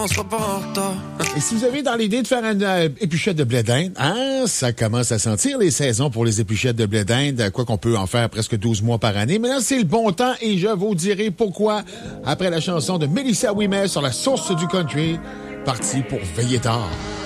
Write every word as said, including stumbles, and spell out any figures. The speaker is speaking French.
On sera pas en retard. Et si vous avez dans l'idée de faire une euh, épluchette de blé d'Inde, hein, ça commence à sentir les saisons pour les épluchettes de blé d'Inde, quoi qu'on peut en faire presque douze mois par année. Mais là, c'est le bon temps et je vous dirai pourquoi après la chanson de Mélissa Ouimet sur la source du country, parti pour veiller tard.